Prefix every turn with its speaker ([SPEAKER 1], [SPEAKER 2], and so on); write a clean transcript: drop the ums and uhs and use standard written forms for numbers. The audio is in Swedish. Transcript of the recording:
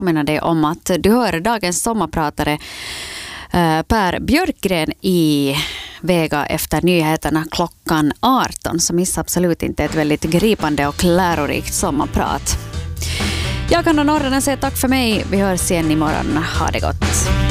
[SPEAKER 1] påminna dig om att du hör dagens sommarpratare Per Björkgren i Vega efter nyheterna klockan 18, så missa absolut inte ett väldigt gripande och lärorikt sommarprat. Jag kan då Norrarna säga tack för mig. Vi hörs igen imorgon. Ha det gott.